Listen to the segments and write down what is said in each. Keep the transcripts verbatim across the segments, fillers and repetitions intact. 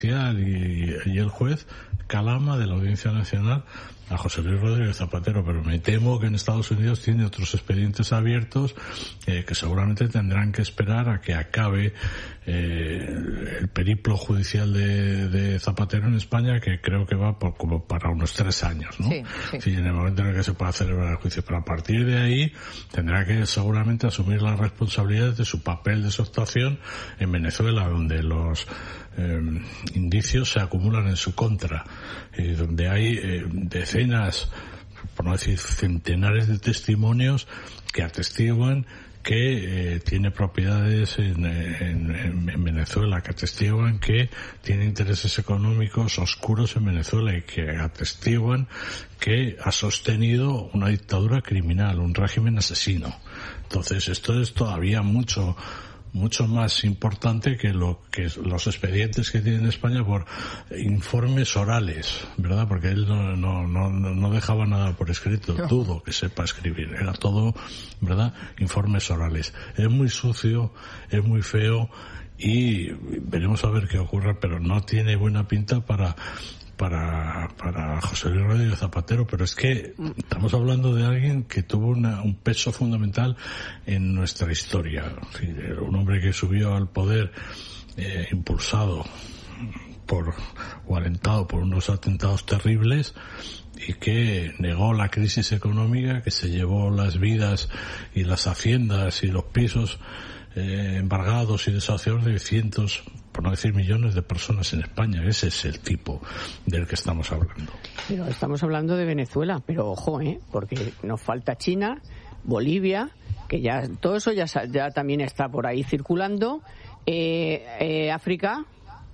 y, y el juez Calama de la Audiencia Nacional a José Luis Rodríguez Zapatero, pero me temo que en Estados Unidos tiene otros expedientes abiertos eh, que seguramente tendrán que esperar a que acabe eh, el periplo judicial de, de Zapatero en España, que creo que va por, como para unos tres años, ¿no? Sí, sí. Sí, en el momento en el que se pueda celebrar el juicio, pero a partir de ahí tendrá que seguramente asumir las responsabilidades de su papel de su actuación en Venezuela, donde los eh, indicios se acumulan en su contra, y donde hay eh, decenas, por no decir centenares de testimonios que atestiguan que eh, tiene propiedades en, en, en Venezuela, que atestiguan que tiene intereses económicos oscuros en Venezuela y que atestiguan que ha sostenido una dictadura criminal, un régimen asesino. Entonces esto es todavía mucho mucho más importante que lo que los expedientes que tiene en España por informes orales, ¿verdad? Porque él no no no, no dejaba nada por escrito, no. Dudo que sepa escribir, era todo, ¿verdad?, informes orales. Es muy sucio, es muy feo y veremos a ver qué ocurre, pero no tiene buena pinta para para para José Luis Rodríguez Zapatero, pero es que estamos hablando de alguien que tuvo una, un peso fundamental en nuestra historia. Sí, un hombre que subió al poder eh, impulsado por o alentado por unos atentados terribles y que negó la crisis económica, que se llevó las vidas y las haciendas y los pisos eh, embargados y desahuciados de cientos, por no decir millones de personas en España. Ese es el tipo del que estamos hablando. Pero estamos hablando de Venezuela, pero ojo, ¿eh? Porque nos falta China, Bolivia, que ya todo eso ya, ya también está por ahí circulando, eh, eh, África,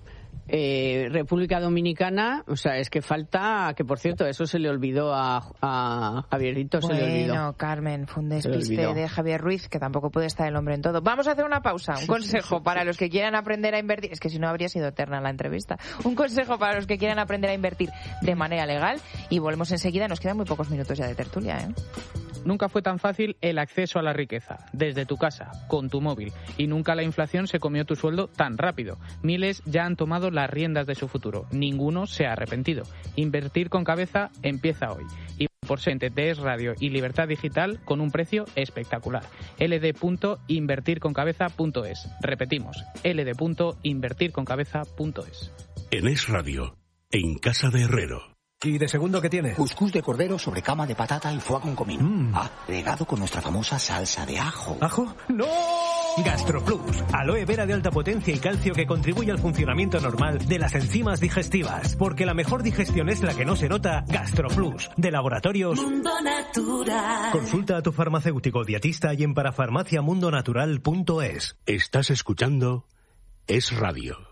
eh, República Dominicana, o sea, es que falta, que por cierto, eso se le olvidó a, a Javierito, bueno, se le olvidó. Bueno, Carmen, fue un despiste de Javier Ruiz, que tampoco puede estar el hombre en todo. Vamos a hacer una pausa, un consejo para los que quieran aprender a invertir, es que si no habría sido eterna la entrevista, un consejo para los que quieran aprender a invertir de manera legal, y volvemos enseguida, nos quedan muy pocos minutos ya de tertulia, ¿eh? Nunca fue tan fácil el acceso a la riqueza, desde tu casa, con tu móvil, y nunca la inflación se comió tu sueldo tan rápido. Miles ya han tomado las riendas de su futuro, ninguno se ha arrepentido. Invertir con cabeza empieza hoy. Y por Sente de Es Radio y Libertad Digital con un precio espectacular. l d punto invertir con cabeza punto es. Repetimos, l d punto invertir con cabeza punto es. En Es Radio, en Casa de Herrero. ¿Y de segundo qué tiene? Cuscús de cordero sobre cama de patata y foie con comino. Mm. Agregado con nuestra famosa salsa de ajo. ¿Ajo? ¡No! GastroPlus, aloe vera de alta potencia y calcio que contribuye al funcionamiento normal de las enzimas digestivas. Porque la mejor digestión es la que no se nota. GastroPlus, de Laboratorios Mundo Natural. Consulta a tu farmacéutico dietista y en parafarmaciamundonatural punto es. Estás escuchando Es Radio.